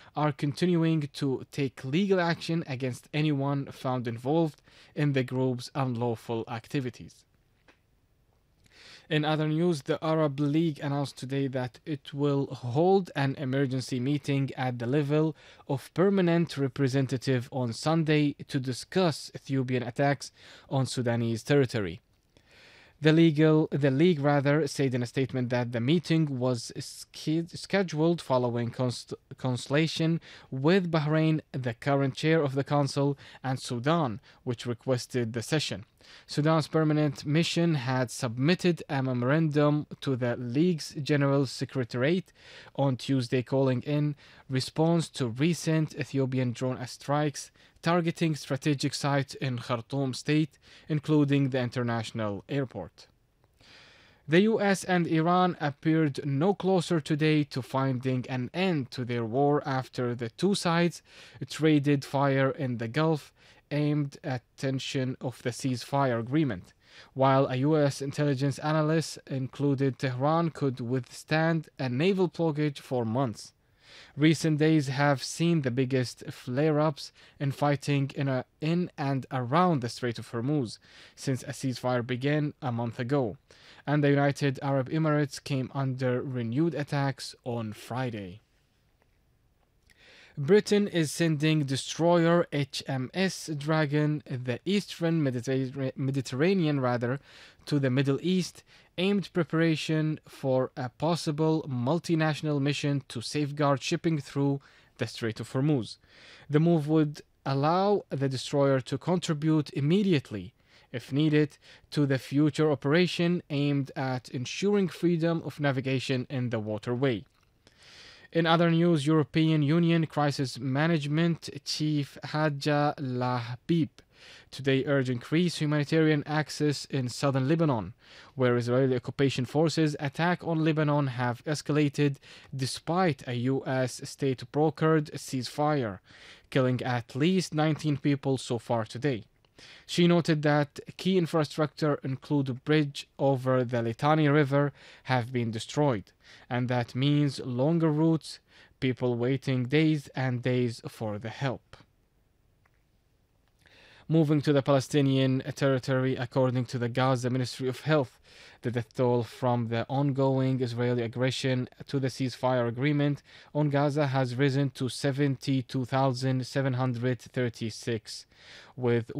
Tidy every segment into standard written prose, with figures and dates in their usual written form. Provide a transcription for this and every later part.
are continuing to take legal action against anyone found involved in the group's unlawful activities. In other news, the Arab League announced today that it will hold an emergency meeting at the level of permanent representative on Sunday to discuss Ethiopian attacks on Sudanese territory. The league rather said in a statement that the meeting was scheduled following consultation with Bahrain, the current chair of the council, and Sudan, which requested the session. Sudan's permanent mission had submitted a memorandum to the League's General Secretariat on Tuesday calling in response to recent Ethiopian drone strikes targeting strategic sites in Khartoum state, including the international airport. The US and Iran appeared no closer today to finding an end to their war after the two sides traded fire in the Gulf aimed at tension of the ceasefire agreement, while a US intelligence analyst included Tehran could withstand a naval blockade for months. Recent days have seen the biggest flare-ups in fighting in and around the Strait of Hormuz since a ceasefire began a month ago, and the United Arab Emirates came under renewed attacks on Friday. Britain is sending destroyer HMS Dragon, the Eastern Mediterranean to the Middle East, aimed preparation for a possible multinational mission to safeguard shipping through the Strait of Hormuz. The move would allow the destroyer to contribute immediately, if needed, to the future operation aimed at ensuring freedom of navigation in the waterway. In other news, European Union Crisis Management Chief Hadja Lahbib today urged increased humanitarian access in southern Lebanon, where Israeli occupation forces' attack on Lebanon have escalated despite a U.S. state-brokered ceasefire, killing at least 19 people so far today. She noted that key infrastructure, including a bridge over the Litani River, have been destroyed, and that means longer routes, people waiting days and days for the help. Moving to the Palestinian territory, according to the Gaza Ministry of Health, the death toll from the ongoing Israeli aggression to the ceasefire agreement on Gaza has risen to 72,736, with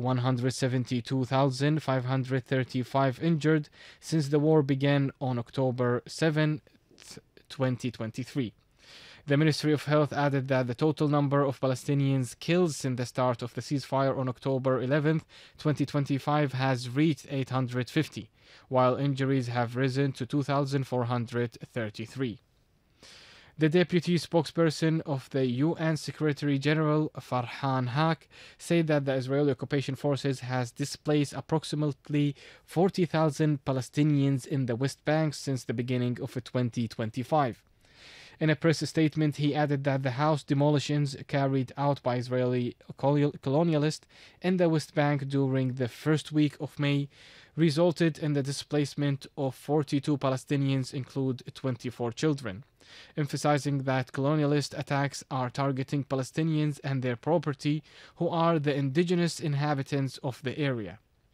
172,535 injured since the war began on October 7, 2023. The Ministry of Health added that the total number of Palestinians killed since the start of the ceasefire on October 11, 2025 has reached 850, while injuries have risen to 2,433. The deputy spokesperson of the UN Secretary General Farhan Haq said that the Israeli occupation forces has displaced approximately 40,000 Palestinians in the West Bank since the beginning of 2025. In a press statement, he added that the house demolitions carried out by Israeli colonialists in the West Bank during the first week of May resulted in the displacement of 42 Palestinians, including 24 children, emphasizing that colonialist attacks are targeting Palestinians and their property, who are the indigenous inhabitants of the area.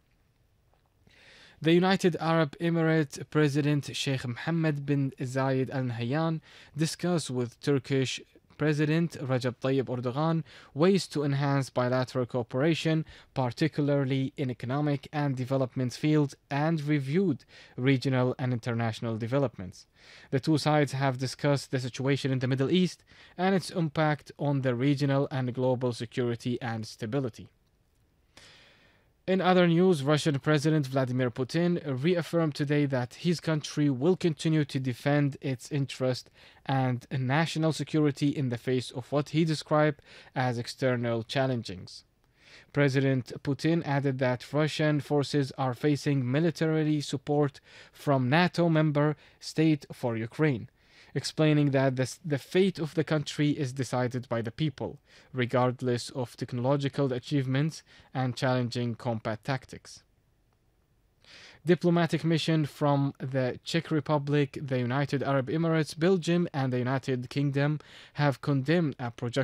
The United Arab Emirates President Sheikh Mohammed bin Zayed Al Nahyan discussed with Turkish President Recep Tayyip Erdogan ways to enhance bilateral cooperation, particularly in economic and development fields, and reviewed regional and international developments. The two sides have discussed the situation in the Middle East and its impact on the regional and global security and stability. In other news, Russian President Vladimir Putin reaffirmed today that his country will continue to defend its interest and national security in the face of what he described as external challenges. President Putin added that Russian forces are facing military support from NATO member state for Ukraine, explaining that the fate of the country is decided by the people, regardless of technological achievements and challenging combat tactics. Diplomatic mission from the Czech Republic, the United Arab Emirates, Belgium, and the United Kingdom have condemned a projected